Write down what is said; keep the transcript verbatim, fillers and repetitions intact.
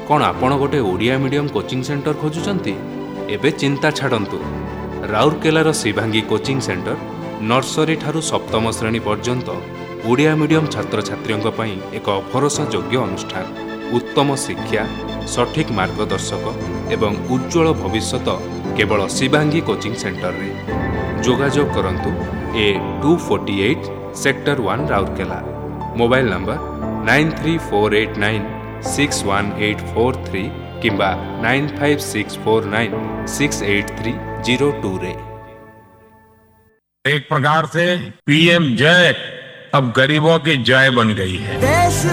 कौन आपण गोटे ओडिया मीडियम कोचिंग सेंटर खोजुचंती? एबे चिंता छाड़ंतु। राउरकेलार शिवांगी कोचिंग सेंटर नर्सरी ठारू सप्तम श्रेणी पर्यंत ओडिया मीडियम छात्र छात्रियों पई एक भरोसा योग्य अनुष्ठान। उत्तम शिक्षा, सठिक मार्गदर्शक एवं उज्जवल भविष्यत केवल शिवांगी कोचिंग सेंटर रे। जोगाजोग करंतु ए to forty eight sector one Rourkela. Mobile number nine three four eight nine six one eight four three किंबा nine five six four nine six eight three zero to रे। एक प्रकार से पीएम जय अब गरीबों की जय बन गई है।